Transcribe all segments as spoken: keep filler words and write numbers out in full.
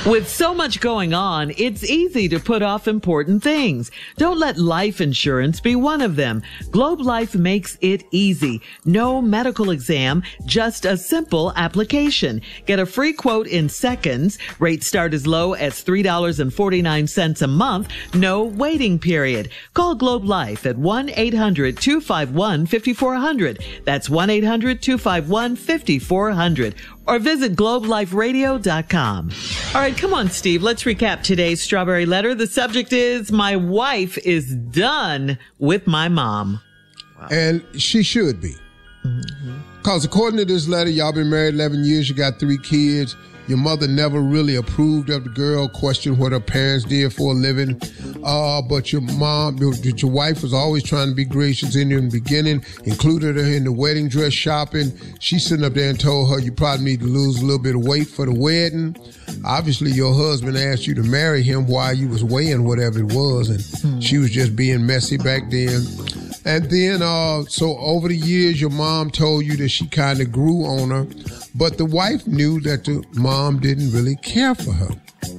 With so much going on, it's easy to put off important things. Don't let life insurance be one of them. Globe Life makes it easy. No medical exam, just a simple application. Get a free quote in seconds. Rates start as low as three dollars and forty-nine cents a month. No waiting period. Call Globe Life at one eight hundred two five one five four zero zero. That's one eight hundred two five one five four zero zero. Or visit globe life radio dot com. All right, come on, Steve. Let's recap today's Strawberry Letter. The subject is, my wife is done with my mom. Wow. And she should be. Because mm-hmm. according to this letter, y'all been married eleven years, you got three kids. Your mother never really approved of the girl, questioned what her parents did for a living. Uh, but your mom, your, your wife was always trying to be gracious in the beginning, included her in the wedding dress shopping. She's sitting up there and told her you probably need to lose a little bit of weight for the wedding. Obviously, your husband asked you to marry him while you was weighing whatever it was, and hmm. she was just being messy back then. And then, uh, so over the years, your mom told you that she kind of grew on her, but the wife knew that the mom didn't really care for her.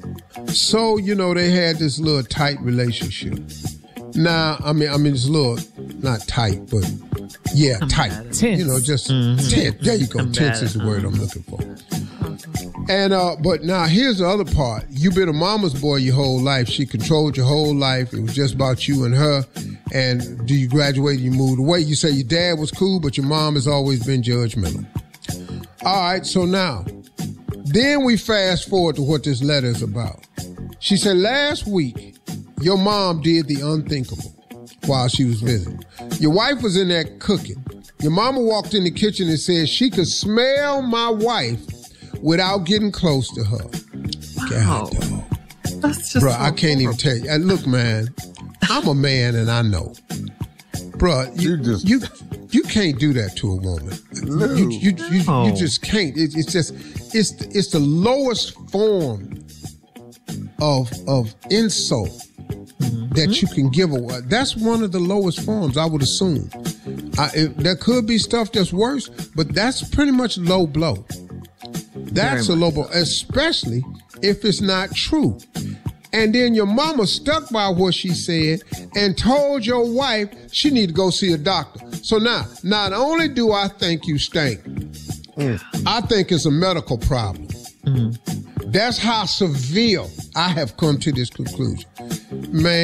So, you know, they had this little tight relationship. Now, I mean, I mean, it's a little, not tight, but yeah, I'm tight. Tense. You know, just mm-hmm. tense. There you go. I'm tense is the word I'm looking for. And, uh, but now here's the other part. You've been a mama's boy your whole life. She controlled your whole life. It was just about you and her. And do you graduate and you moved away? You say your dad was cool, but your mom has always been judgmental. All right, so now, then we fast forward to what this letter is about. She said last week, your mom did the unthinkable while she was visiting. Your wife was in there cooking. Your mama walked in the kitchen and said she could smell my wife without getting close to her. Wow. God, dog. That's just Bruh, so I can't horrible. even tell you. And look, man, I'm a man and I know. Bruh, you, you just you you can't do that to a woman. No. You, you, you, No. you just can't. It, it's just it's it's the lowest form of of insult mm-hmm. that you can give a. That's one of the lowest forms, I would assume. I, it, there could be stuff that's worse, but that's pretty much low blow. That's Very a low blow, especially if it's not true. And then your mama stuck by what she said and told your wife she need to go see a doctor. So now, not only do I think you stink, mm. I think it's a medical problem. Mm. That's how severe I have come to this conclusion. Man.